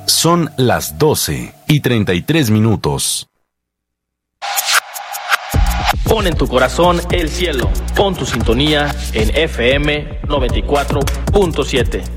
Son las 12:33. Pon en tu corazón el cielo. Pon tu sintonía en FM 94.7.